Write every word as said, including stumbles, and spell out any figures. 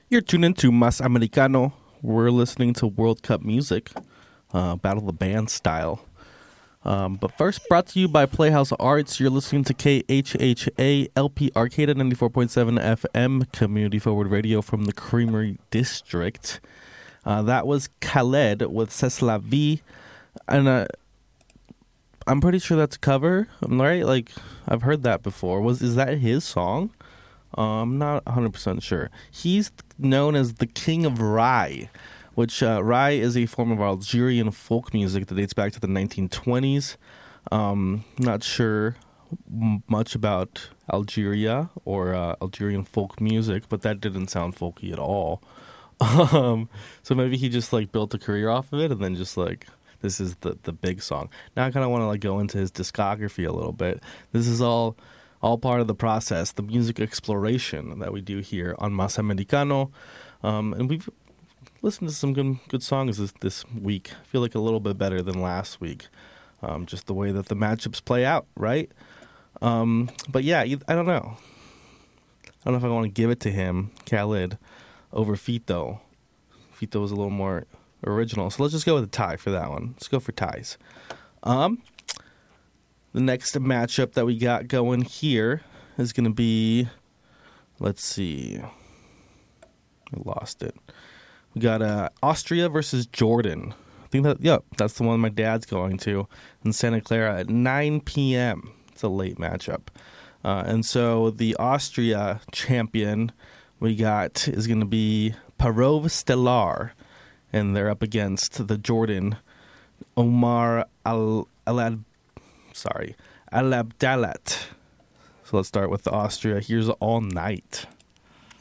You're tuned into Mas Americano. We're listening to World Cup music, uh, Battle of the Band style. Um, but first, brought to you by Playhouse Arts. You're listening to K H H A L P Arcade at ninety-four point seven F M, community forward radio from the Creamery District. Uh, that was Khaled with C'est la vie. And uh, I'm pretty sure that's a cover, right? Like, I've heard that before. Was Is that his song? Uh, I'm not one hundred percent sure. He's known as the King of Rai, which uh, Rai is a form of Algerian folk music that dates back to the nineteen twenties. Um, not sure m- much about Algeria or uh, Algerian folk music, but that didn't sound folky at all. Um, so maybe he just like built a career off of it, and then just like this is the the big song. Now I kind of want to like go into his discography a little bit. This is all all part of the process, the music exploration that we do here on Mas Americano, um, and we've listened to some good good songs this this week. I feel like a little bit better than last week, um, just the way that the matchups play out, right? Um, but yeah, I don't know. I don't know if I want to give it to him, Khaled, over Fito. Fito was a little more original. So let's just go with a tie for that one. Let's go for ties. Um, the next matchup that we got going here is going to be, let's see. I lost it. We got uh, Austria versus Jordan. I think that, yep, that's the one my dad's going to in Santa Clara at nine p.m. It's a late matchup. Uh, and so the Austria champion we got is going to be Parov Stellar, and they're up against the Jordan Omar Al Alad, sorry, Al Abdalat. So let's start with the Austria. Here's All Night.